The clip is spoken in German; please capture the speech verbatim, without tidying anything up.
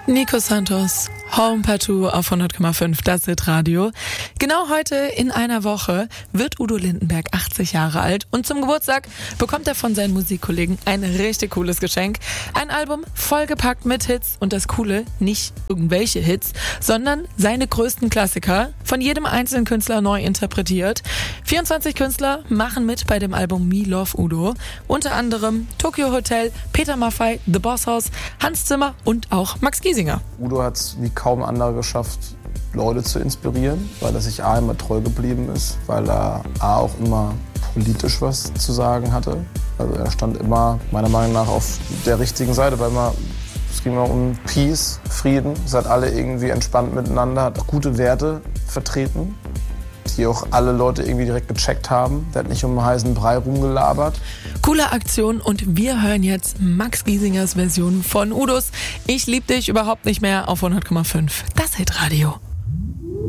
Nico Santos, Home Partout auf hundert Komma fünf, das Hit Radio. Genau heute in einer Woche wird Udo Lindenberg achtzig Jahre alt und zum Geburtstag bekommt er von seinen Musikkollegen ein richtig cooles Geschenk. Ein Album vollgepackt mit Hits und das Coole, nicht irgendwelche Hits, sondern seine größten Klassiker, von jedem einzelnen Künstler neu interpretiert. vierundzwanzig Künstler machen mit bei dem Album Me Love Udo, unter anderem Tokyo Hotel, Peter Maffay, The Boss Hoss, Hans Zimmer und auch Max Giesinger. Udo hat es wie kaum andere geschafft, Leute zu inspirieren, weil er sich A immer treu geblieben ist, weil er A auch immer politisch was zu sagen hatte. Also er stand immer meiner Meinung nach auf der richtigen Seite, weil man, es ging immer um Peace, Frieden. Es hat alle irgendwie entspannt miteinander, hat auch gute Werte vertreten, die auch alle Leute irgendwie direkt gecheckt haben. Der hat nicht um einen heißen Brei rumgelabert. Coole Aktion und wir hören jetzt Max Giesingers Version von Udos Ich lieb dich überhaupt nicht mehr auf hundert Komma fünf. Das Hit Radio.